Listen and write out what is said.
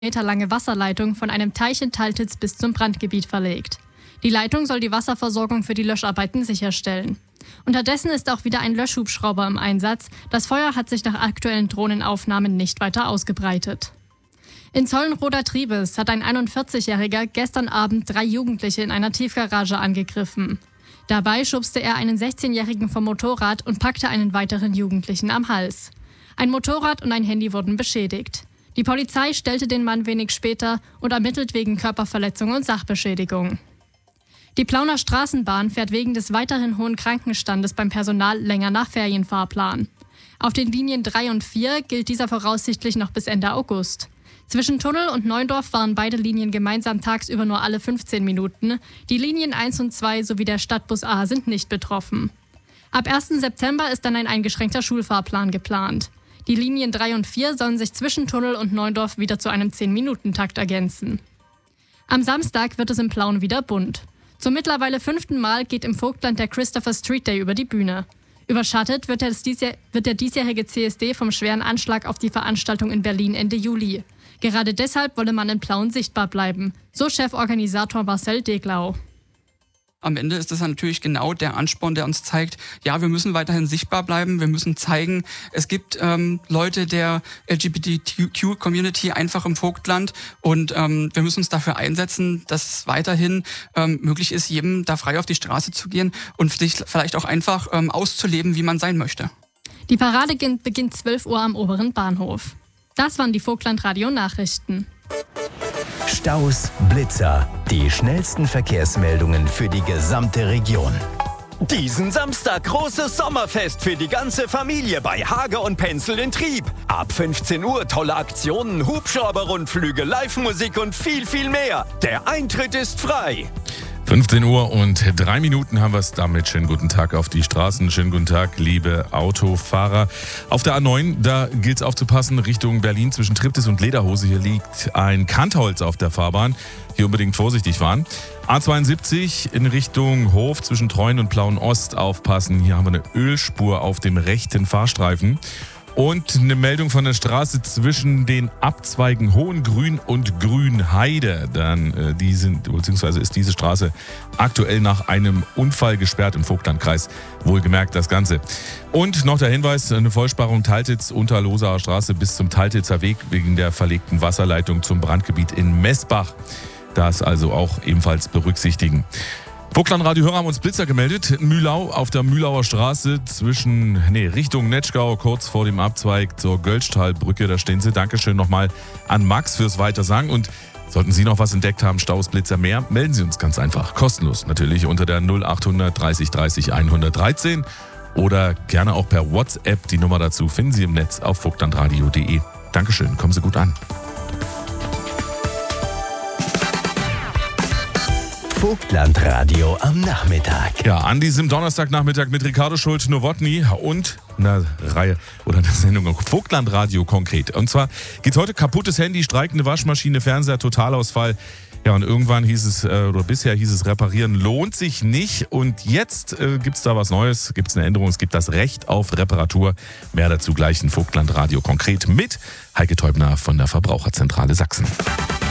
Meter lange Wasserleitung von einem Teich in Taltitz bis zum Brandgebiet verlegt. Die Leitung soll die Wasserversorgung für die Löscharbeiten sicherstellen. Unterdessen ist auch wieder ein Löschhubschrauber im Einsatz. Das Feuer hat sich nach aktuellen Drohnenaufnahmen nicht weiter ausgebreitet. In Zollenroda-Triebes hat ein 41-Jähriger gestern Abend 3 Jugendliche in einer Tiefgarage angegriffen. Dabei schubste er einen 16-Jährigen vom Motorrad und packte einen weiteren Jugendlichen am Hals. Ein Motorrad und ein Handy wurden beschädigt. Die Polizei stellte den Mann wenig später und ermittelt wegen Körperverletzung und Sachbeschädigung. Die Plauner Straßenbahn fährt wegen des weiterhin hohen Krankenstandes beim Personal länger nach Ferienfahrplan. Auf den Linien 3 und 4 gilt dieser voraussichtlich noch bis Ende August. Zwischen Tunnel und Neundorf fahren beide Linien gemeinsam tagsüber nur alle 15 Minuten. Die Linien 1 und 2 sowie der Stadtbus A sind nicht betroffen. Ab 1. September ist dann ein eingeschränkter Schulfahrplan geplant. Die Linien 3 und 4 sollen sich zwischen Tunnel und Neundorf wieder zu einem 10-Minuten-Takt ergänzen. Am Samstag wird es in Plauen wieder bunt. Zum mittlerweile 5. Mal geht im Vogtland der Christopher Street Day über die Bühne. Überschattet wird der diesjährige CSD vom schweren Anschlag auf die Veranstaltung in Berlin Ende Juli. Gerade deshalb wolle man in Plauen sichtbar bleiben, so Cheforganisator Marcel Deglau. Am Ende ist das natürlich genau der Ansporn, der uns zeigt, ja, wir müssen weiterhin sichtbar bleiben, wir müssen zeigen, es gibt Leute der LGBTQ-Community einfach im Vogtland und wir müssen uns dafür einsetzen, dass es weiterhin möglich ist, jedem da frei auf die Straße zu gehen und sich vielleicht auch einfach auszuleben, wie man sein möchte. Die Parade beginnt 12 Uhr am oberen Bahnhof. Das waren die Vogtland-Radio-Nachrichten. Staus, Blitzer, die schnellsten Verkehrsmeldungen für die gesamte Region. Diesen Samstag großes Sommerfest für die ganze Familie bei Hager und Penzel in Trieb. Ab 15 Uhr tolle Aktionen, Hubschrauber-Rundflüge, Live-Musik und viel, viel mehr. Der Eintritt ist frei. 15 Uhr und 3 Minuten haben wir es damit. Schönen guten Tag auf die Straßen. Schönen guten Tag, liebe Autofahrer. Auf der A9, da gilt es aufzupassen, Richtung Berlin zwischen Triptis und Lederhose. Hier liegt ein Kantholz auf der Fahrbahn. Hier unbedingt vorsichtig fahren. A72 in Richtung Hof zwischen Treuen und Plauen Ost aufpassen. Hier haben wir eine Ölspur auf dem rechten Fahrstreifen. Und eine Meldung von der Straße zwischen den Abzweigen Hohengrün und Grünheide. Beziehungsweise ist diese Straße aktuell nach einem Unfall gesperrt im Vogtlandkreis. Wohlgemerkt das Ganze. Und noch der Hinweis, eine Vollsperrung Taltitz unter Losaer Straße bis zum Taltitzer Weg wegen der verlegten Wasserleitung zum Brandgebiet in Messbach. Das also auch ebenfalls berücksichtigen. Vogtland-Radio-Hörer haben uns Blitzer gemeldet. Mühlau auf der Mühlauer Straße Richtung Netschgau, kurz vor dem Abzweig zur Gölschtalbrücke. Da stehen sie. Dankeschön nochmal an Max fürs Weitersagen. Und sollten Sie noch was entdeckt haben, Staus, Blitzer, mehr, melden Sie uns ganz einfach. Kostenlos natürlich unter der 0800 30 30 113 oder gerne auch per WhatsApp. Die Nummer dazu finden Sie im Netz auf vogtlandradio.de. Dankeschön, kommen Sie gut an. Vogtland-Radio am Nachmittag. Ja, an diesem Donnerstagnachmittag mit Ricardo Schult-Nowotny und einer Reihe oder einer Sendung auf Vogtland-Radio konkret. Und zwar geht's heute kaputtes Handy, streikende Waschmaschine, Fernseher, Totalausfall. Ja, und irgendwann bisher hieß es, reparieren lohnt sich nicht. Und jetzt gibt's da was Neues, gibt's eine Änderung, es gibt das Recht auf Reparatur. Mehr dazu gleich in Vogtland-Radio konkret mit Heike Teubner von der Verbraucherzentrale Sachsen.